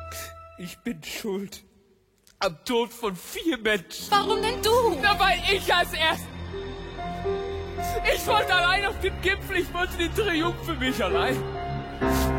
Ich bin schuld am Tod von 4 Menschen. Warum denn du? Na, weil ich als erst... Ich wollte allein auf den Gipfel, ich wollte den Triumph für mich allein.